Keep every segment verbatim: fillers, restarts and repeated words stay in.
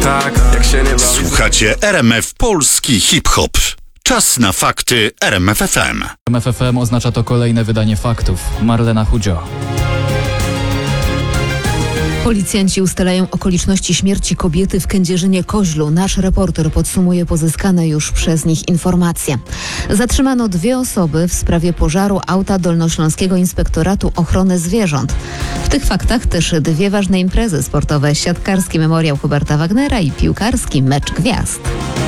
Tak, jak się nie bawi. Słuchacie R M F Polski Hip-Hop. Czas na fakty R M F F M. R M F F M oznacza to kolejne wydanie faktów. Marlena Chudzio. Policjanci ustalają okoliczności śmierci kobiety w Kędzierzynie-Koźlu. Nasz reporter podsumuje pozyskane już przez nich informacje. Zatrzymano dwie osoby w sprawie pożaru auta Dolnośląskiego Inspektoratu Ochrony Zwierząt. W tych faktach też dwie ważne imprezy sportowe: siatkarski memoriał Huberta Wagnera i piłkarski mecz gwiazd.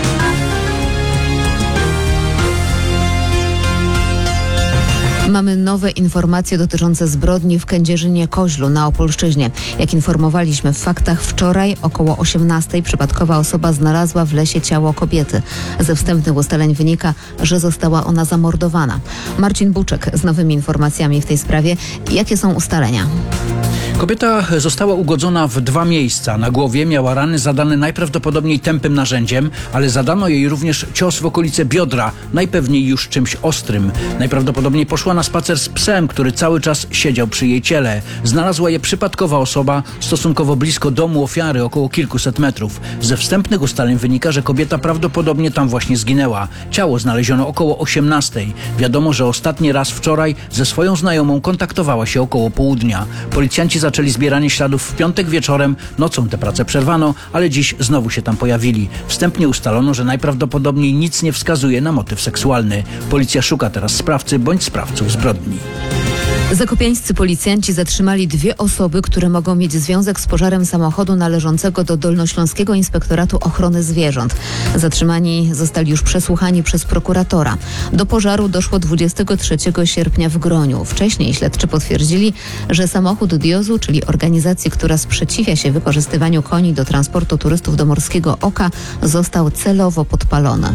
Mamy nowe informacje dotyczące zbrodni w Kędzierzynie-Koźlu na Opolszczyźnie. Jak informowaliśmy w faktach, wczoraj około osiemnastej przypadkowa osoba znalazła w lesie ciało kobiety. Ze wstępnych ustaleń wynika, że została ona zamordowana. Marcin Buczek z nowymi informacjami w tej sprawie. Jakie są ustalenia? Kobieta została ugodzona w dwa miejsca. Na głowie miała rany zadane najprawdopodobniej tępym narzędziem, ale zadano jej również cios w okolice biodra, najpewniej już czymś ostrym. Najprawdopodobniej poszła na spacer z psem, który cały czas siedział przy jej ciele. Znalazła je przypadkowa osoba stosunkowo blisko domu ofiary, około kilkuset metrów. Ze wstępnych ustaleń wynika, że kobieta prawdopodobnie tam właśnie zginęła. Ciało znaleziono około osiemnastej. Wiadomo, że ostatni raz wczoraj ze swoją znajomą kontaktowała się około południa. Policjanci zaczęli zbieranie śladów w piątek wieczorem. Nocą tę pracę przerwano, ale dziś znowu się tam pojawili. Wstępnie ustalono, że najprawdopodobniej nic nie wskazuje na motyw seksualny. Policja szuka teraz sprawcy bądź sprawców zbrodni. Zakopiańscy policjanci zatrzymali dwie osoby, które mogą mieć związek z pożarem samochodu należącego do Dolnośląskiego Inspektoratu Ochrony Zwierząt. Zatrzymani zostali już przesłuchani przez prokuratora. Do pożaru doszło dwudziestego trzeciego sierpnia w Groniu. Wcześniej śledczy potwierdzili, że samochód Diozu, czyli organizacji, która sprzeciwia się wykorzystywaniu koni do transportu turystów do Morskiego Oka, został celowo podpalony.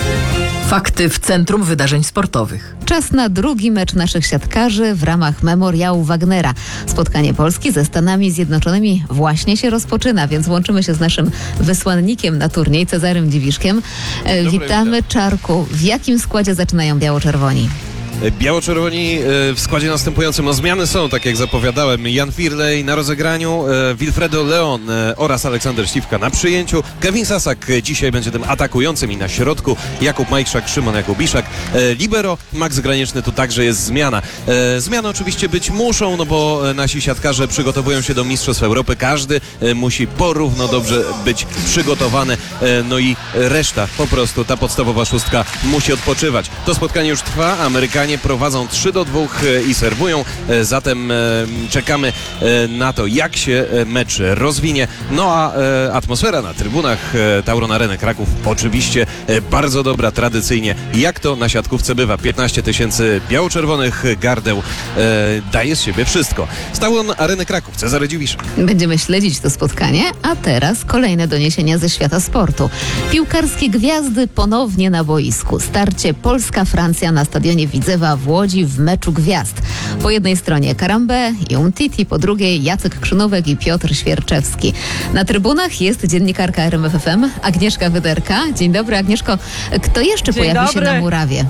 Fakty w Centrum Wydarzeń Sportowych. Czas na drugi mecz naszych siatkarzy w ramach memoriału Wagnera. Spotkanie Polski ze Stanami Zjednoczonymi właśnie się rozpoczyna, więc łączymy się z naszym wysłannikiem na turniej, Cezarym Dziwiszkiem. E, witamy, Czarku. W jakim składzie zaczynają biało-czerwoni? Biało-czerwoni w składzie następującym. No, zmiany są, tak jak zapowiadałem. Jan Firlej na rozegraniu, Wilfredo Leon oraz Aleksander Śliwka na przyjęciu. Kevin Sasak dzisiaj będzie tym atakującym i na środku Jakub Majchrzak, Szymon Jakubiszak. Libero, Max Granieczny, tu także jest zmiana. Zmiany oczywiście być muszą, no bo nasi siatkarze przygotowują się do Mistrzostw Europy. Każdy musi porówno dobrze być przygotowany. No i reszta, po prostu ta podstawowa szóstka musi odpoczywać. To spotkanie już trwa. Amerykanie prowadzą trzy do dwóch i serwują, zatem czekamy na to, jak się mecz rozwinie. No a atmosfera na trybunach Tauron Areny Kraków oczywiście bardzo dobra, tradycyjnie, jak to na siatkówce bywa. piętnaście tysięcy biało-czerwonych gardeł daje z siebie wszystko. Z Tauron Areny Kraków, Cezary Dziwiszek. Będziemy śledzić to spotkanie, a teraz kolejne doniesienia ze świata sportu. Piłkarskie gwiazdy ponownie na boisku. Starcie Polska-Francja na stadionie Widzewa w Łodzi w meczu gwiazd. Po jednej stronie Karambę i Umtiti, po drugiej Jacek Krzynówek i Piotr Świerczewski. Na trybunach jest dziennikarka R M F F M Agnieszka Wyderka. Dzień dobry, Agnieszko. Kto jeszcze Dzień pojawi dobry. się na murawie?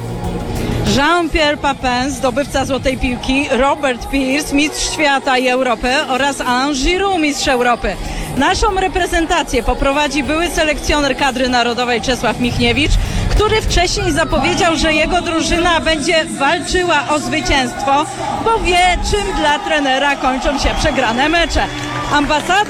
Jean-Pierre Papin, zdobywca złotej piłki, Robert Pires, mistrz świata i Europy oraz Alain Giroud, mistrz Europy. Naszą reprezentację poprowadzi były selekcjoner kadry narodowej Czesław Michniewicz, który wcześniej zapowiedział, że jego drużyna będzie walczyła o zwycięstwo, bo wie, czym dla trenera kończą się przegrane mecze. Ambasador